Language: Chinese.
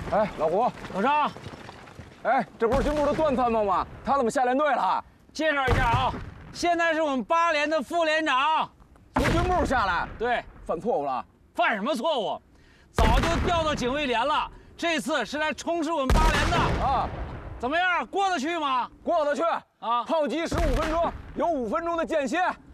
哎，老胡， 老张， 哎，这不是军部的段参谋吗？他怎么下连队了？ 介绍一下啊，现在是我们8连的副连长， 从军部下来， 对， 犯错误了？ 犯什么错误？早就调到警卫连了，这次是来充实我们8连的啊。 怎么样，过得去吗？ 过得去啊， 炮击15分钟，有5分钟的间歇。